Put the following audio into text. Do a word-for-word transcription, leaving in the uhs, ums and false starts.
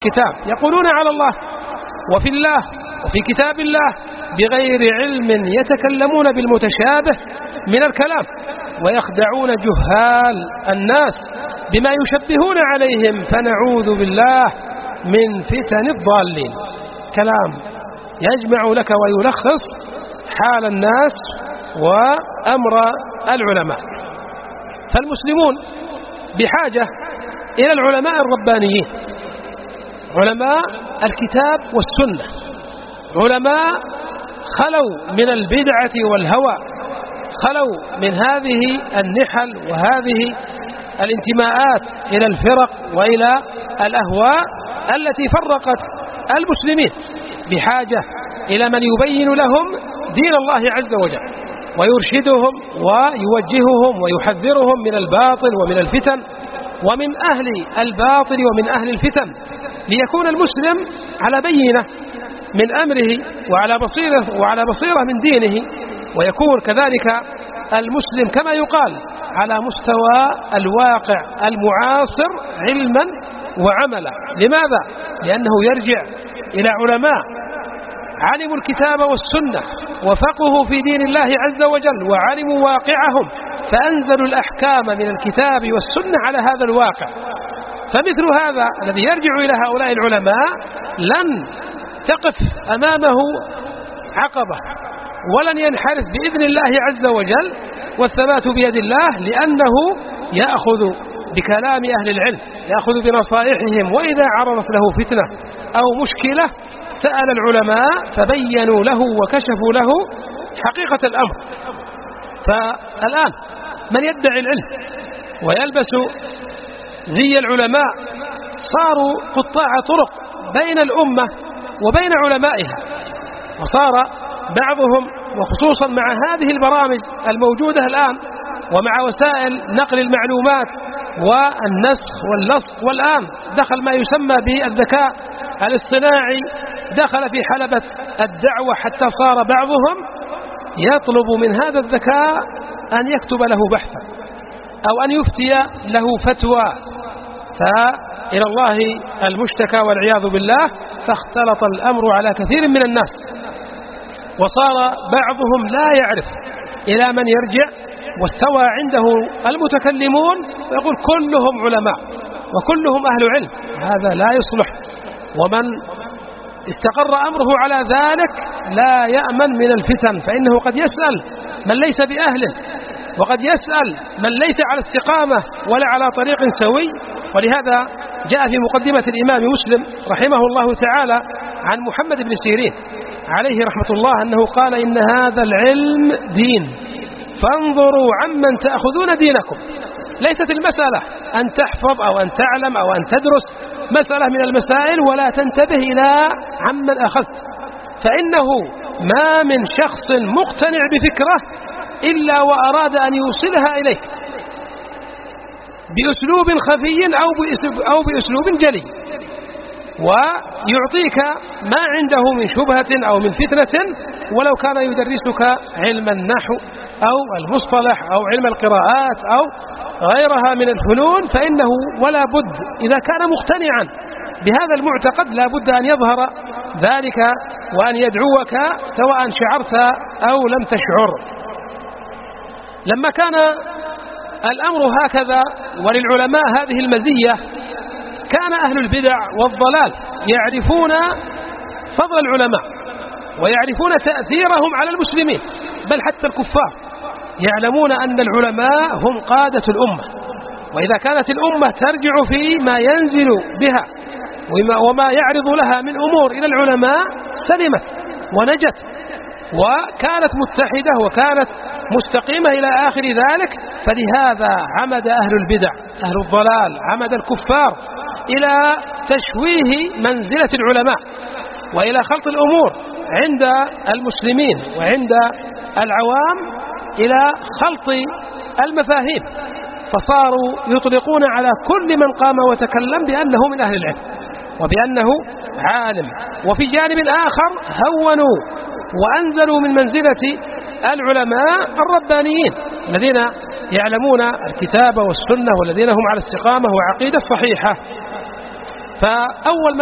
الكتاب يقولون على الله وفي الله وفي كتاب الله بغير علم، يتكلمون بالمتشابه من الكلام ويخدعون جهال الناس بما يشبهون عليهم، فنعوذ بالله من فتن الضالين. كلام يجمع لك ويلخص حال الناس وأمر العلماء. فالمسلمون بحاجة إلى العلماء الربانيين، علماء الكتاب والسنة، علماء خلوا من البدعة والهوى، خلوا من هذه النحل وهذه الانتماءات إلى الفرق وإلى الأهواء التي فرقت المسلمين. بحاجة إلى من يبين لهم دين الله عز وجل ويرشدهم ويوجههم ويحذرهم من الباطل ومن الفتن ومن أهل الباطل ومن أهل الفتن، ليكون المسلم على بينة من أمره وعلى بصيرة وعلى بصيرة من دينه، ويكون كذلك المسلم كما يقال على مستوى الواقع المعاصر علما وعملا. لماذا؟ لأنه يرجع إلى علماء علموا الكتاب والسنة وفقهوا في دين الله عز وجل وعلموا واقعهم فأنزلوا الأحكام من الكتاب والسنة على هذا الواقع. فمثل هذا الذي يرجع إلى هؤلاء العلماء لن تقف أمامه عقبة ولن ينحرف بإذن الله عز وجل، والثبات بيد الله، لأنه يأخذ بكلام أهل العلم، يأخذ بنصائحهم، وإذا عرضت له فتنة أو مشكلة سأل العلماء فبينوا له وكشفوا له حقيقة الأمر. فالآن من يدعي العلم ويلبس زي العلماء صاروا قطاع طرق بين الأمة وبين علمائها، وصار بعضهم وخصوصا مع هذه البرامج الموجودة الآن ومع وسائل نقل المعلومات والنسخ واللصق، والآن دخل ما يسمى بالذكاء الاصطناعي دخل في حلبة الدعوة، حتى صار بعضهم يطلب من هذا الذكاء أن يكتب له بحثا أو أن يفتي له فتوى، فإلى الله المشتكى والعياذ بالله. فاختلط الأمر على كثير من الناس، وصار بعضهم لا يعرف إلى من يرجع، واستوى عنده المتكلمون ويقول كلهم علماء وكلهم أهل علم. هذا لا يصلح، ومن استقر أمره على ذلك لا يأمن من الفتن، فإنه قد يسأل من ليس بأهله، وقد يسأل من ليس على استقامة ولا على طريق سوي. ولهذا جاء في مقدمة الإمام مسلم رحمه الله تعالى عن محمد بن سيرين عليه رحمة الله أنه قال: إن هذا العلم دين فانظروا عمن تأخذون دينكم. ليست المسألة أن تحفظ أو أن تعلم أو أن تدرس مسألة من المسائل ولا تنتبه إلى عمن أخذت، فإنه ما من شخص مقتنع بفكرة إلا وأراد أن يوصلها إليك بأسلوب خفي أو بأسلوب جلي، ويعطيك ما عنده من شبهة أو من فتنة، ولو كان يدرسك علم النحو أو المصطلح أو علم القراءات أو غيرها من الفنون، فإنه ولا بد إذا كان مقتنعا بهذا المعتقد لا بد أن يظهر ذلك وأن يدعوك سواء شعرت أو لم تشعر. لما كان الأمر هكذا وللعلماء هذه المزية، كان أهل البدع والضلال يعرفون فضل العلماء ويعرفون تأثيرهم على المسلمين، بل حتى الكفار يعلمون أن العلماء هم قادة الأمة، وإذا كانت الأمة ترجع في ما ينزل بها وما يعرض لها من أمور إلى العلماء سلمت ونجت وكانت متحدة وكانت مستقيمة إلى آخر ذلك. فلهذا عمد أهل البدع أهل الضلال عمد الكفار إلى تشويه منزلة العلماء وإلى خلط الأمور عند المسلمين وعند العوام إلى خلط المفاهيم، فصاروا يطلقون على كل من قام وتكلم بأنه من أهل العلم وبأنه عالم، وفي جانب آخر هونوا وأنزلوا من منزلة العلماء الربانيين الذين يعلمون الكتاب والسنة والذين هم على استقامة وعقيدة صحيحة. فأول ما